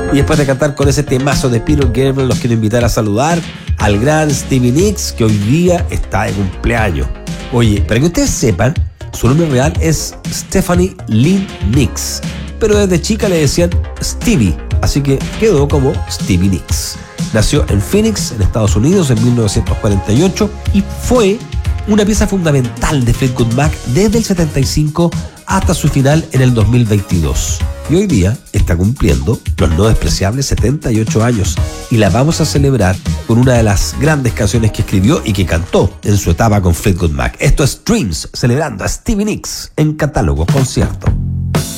Y después de cantar con ese temazo de Peter Gabriel, los quiero invitar a saludar al gran Stevie Nicks, que hoy día está de cumpleaños. Oye, para que ustedes sepan, su nombre real es Stephanie Lynn Nicks, pero desde chica le decían Stevie, así que quedó como Stevie Nicks. Nació en Phoenix, en Estados Unidos, en 1948 y fue una pieza fundamental de Fleetwood Mac desde el 75 hasta su final en el 2022. Y hoy día está cumpliendo los no despreciables 78 años y la vamos a celebrar con una de las grandes canciones que escribió y que cantó en su etapa con Fleetwood Mac. Esto es Dreams, celebrando a Stevie Nicks en Catálogo Concierto.